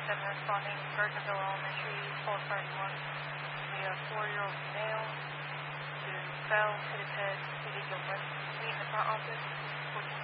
responding Gardnerville Elementary, 1231. We have a 4-year-old male who fell, hit his head, needed to meet in the front office.